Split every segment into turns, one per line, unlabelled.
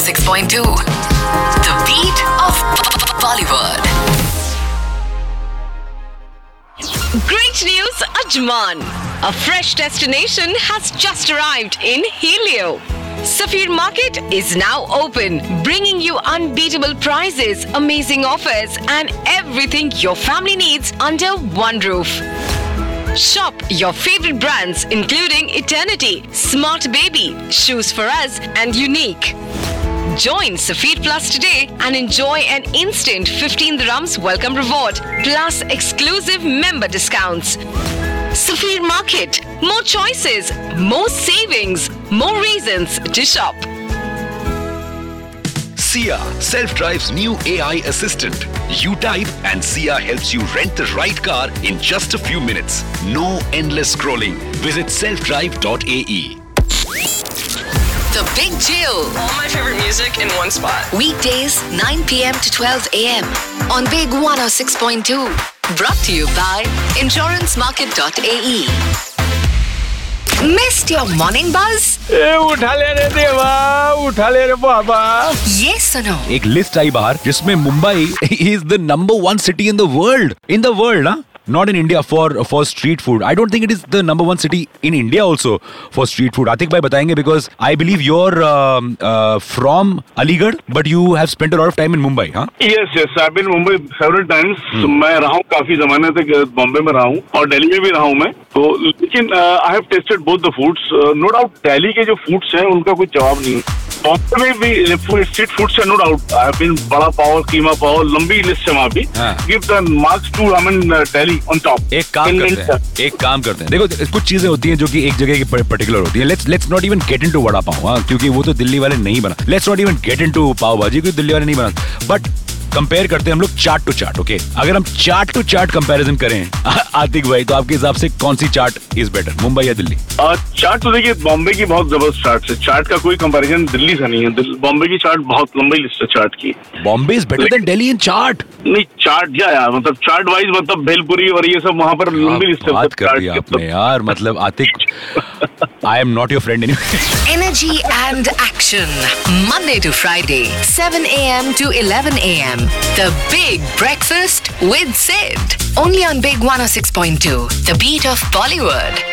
106.2. The beat of Bollywood.
Great news, Ajman! A fresh destination has just arrived in Helio. Safir Market is now open, bringing you unbeatable prices, amazing offers, and everything your family needs under one roof. Shop your favorite brands including Eternity, Smart Baby, Shoes for Us, and Unique. Join Safir Plus today and enjoy an instant 15 dirhams welcome reward plus exclusive member discounts. Safir Market, more choices, more savings, more reasons to shop.
Sia, self-drive's new AI assistant. You type and Sia helps you rent the right car in just a few minutes. No endless scrolling. Visit selfdrive.ae.
The Big Chill.
All my favorite music in one spot.
Weekdays 9 p.m. to 12 a.m. on Big 106.2. Brought to you by insurancemarket.ae. Missed your morning buzz?
उठा ले रे देवा, उठा ले रे बाबा।
ये सुनो,
एक लिस्ट आई बाहर जिसमें Mumbai is the number one city in the world. In the world, huh? Not in India for street food. I don't think it is the number one city in India also for street food. Atik bhai बताएंगे because I believe you're from Aligarh, but you have spent a lot of time in Mumbai, huh?
Yes. I've been Mumbai several times. मैं रहा हूँ काफी जमाने तक बॉम्बे में रहा हूँ और दिल्ली में भी रहा हूँ मैं. तो लेकिन I have tasted both the foods. No doubt Delhi के जो foods हैं उनका कोई जवाब नहीं है. बॉम्बे में भी स्ट्रीट फूड से no doubt I have been बड़ा पाव, कीमा पाव, लंबी लिस्ट है वहाँ भी. Give the marks to ramen Delhi on top.
एक काम करते हैं. देखो कुछ चीजें होती हैं जो कि एक जगह की पर्टिकुलर होती है. Let's not even get into vada pav, क्योंकि वो तो दिल्ली वाले नहीं बना. Let's not even get into पाव भाजी, क्योंकि दिल्ली वाले नहीं बना. बट कंपेयर करते हैं हम लोग चाट टू चाट. ओके, अगर हम चाट टू चाट कंपैरिजन करें आतिक भाई, तो आपके हिसाब से कौन सी चाट इज बेटर, मुंबई या दिल्ली?
चाट तो देखिए बॉम्बे की बहुत जबरदस्त चाट है. चाट का कोई कंपैरिजन दिल्ली से नहीं है. बॉम्बे की चाट बहुत लंबी लिस्ट है चाट की.
Bombay is better than Delhi इन चाट.
नहीं चाट क्या यार, मतलब चाट वाइज मतलब भेलपुरी और ये सब वहाँ पर लंबी लिस्ट है.
बात कर दिया आपने यार, मतलब Atiq I am not your friend anyway.
Energy and action. Monday to Friday, 7 a.m. to 11 a.m. The Big Breakfast with Sid. Only on Big 106.2. The beat of Bollywood.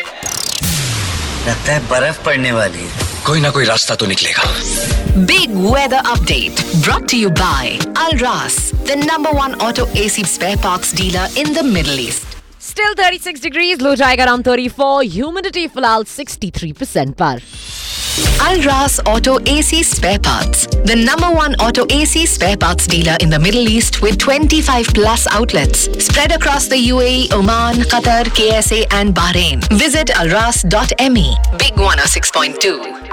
लगता है बर्फ पड़ने वाली है.
कोई ना कोई रास्ता तो निकलेगा.
Big weather update brought to you by Alras, the number one auto AC spare parts dealer in the Middle East.
Still 36 degrees, low जाएगा around 34, humidity फिलहाल 63% पर.
Alras Auto AC Spare Parts, the number one auto AC spare parts dealer in the Middle East with 25 plus outlets spread across the UAE, Oman, Qatar, KSA and Bahrain. Visit alras.me. Big 106.2.